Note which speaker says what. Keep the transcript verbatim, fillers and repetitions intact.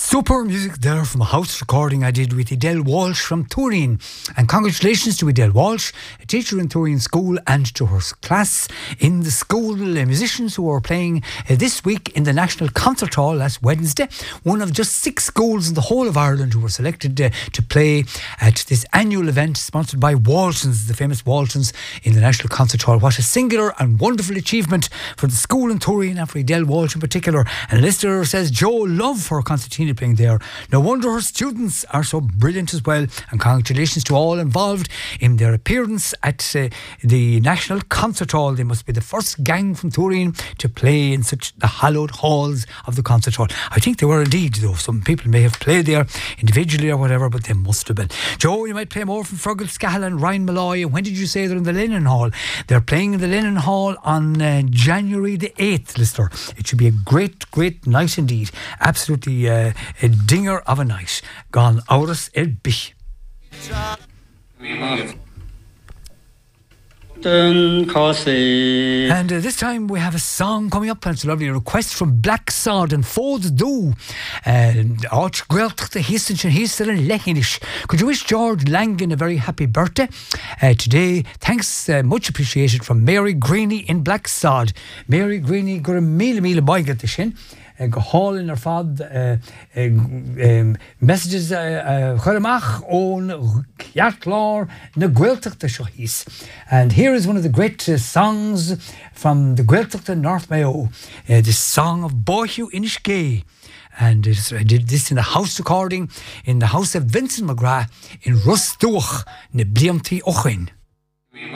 Speaker 1: Super music there from a house recording I did with Adele Walsh from Turin. And congratulations to Adele Walsh, a teacher in Turin School, and to her class in the school uh, musicians who are playing uh, this week in the National Concert Hall last Wednesday. One of just six schools in the whole of Ireland who were selected uh, to play at this annual event sponsored by Waltons, the famous Waltons, in the National Concert Hall. What a singular and wonderful achievement for the school in Turin and for Adele Walsh in particular. And a listener says, Joe, love for Concertina playing there. No wonder her students are so brilliant as well, and congratulations to all involved in their appearance at uh, the National Concert Hall. They must be the first gang from Turin to play in such the hallowed halls of the Concert Hall. I think they were indeed, though. Some people may have played there individually or whatever, but they must have been. Joe, you might play more from Fergal Scahill and Ryan Malloy. When did you say they're in the Lennon Hall? They're playing in the Lennon Hall on uh, January the eighth, listener. It should be a great, great night indeed. Absolutely uh, a dinger of a night. Gone Auras El Bich. And uh, this time we have a song coming up, and it's a lovely request from Black Sod and Fods Do. Arch Gwelch the Histon and Histon and Lechinish. Could you wish George Langan a very happy birthday uh, today? Thanks, uh, much appreciated, from Mary Greeny in Black Sod. Mary Greeny, gur a mille mille boigat the shin. Go hall in her fad uh, um, messages churamach on Kiatlor na Gweltach the Shohis. And here is one of the great uh, songs from the Gweltach the North Mayo, uh, the song of Boyhu Inishgay. And I did this in the house recording in the house of Vincent McGrath in Rustuch na Bliamti Ochin.